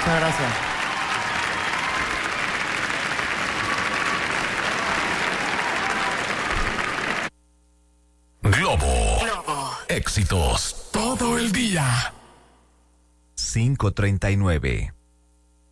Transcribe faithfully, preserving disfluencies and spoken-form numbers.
Muchas gracias. Globo. Globo. Éxitos todo el día. cinco treinta y nueve.